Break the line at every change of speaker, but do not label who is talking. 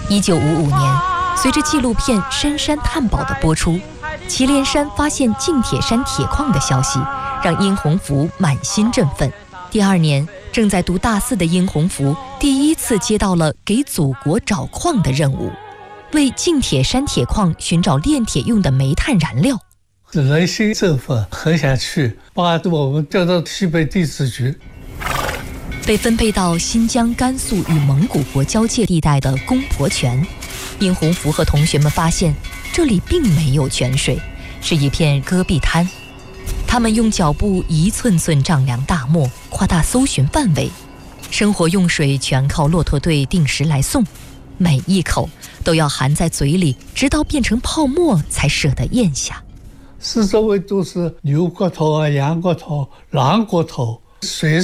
1955年，随着纪录片《深山探宝》的播出，祁连山发现近铁山铁矿的消息，让殷洪福满心振奋。第2年，正在读大4的殷洪福第一次接到了给祖国找矿的任务，为近铁山铁矿寻找炼铁用的煤炭燃料。
人心振奋，很想去，把我们调到西北地质局。
被分配到新疆、甘肃与蒙古国交界地带的公婆泉，殷洪福和同学们发现，这里并没有泉水，是一片戈壁滩。他们用脚步一寸寸丈量大漠，夸大搜寻范围。生活用水全靠骆驼队定时来送，每一口都要含在嘴里，直到变成泡沫才舍得咽下。
四周围都是牛骨头啊、羊骨头、狼骨头，水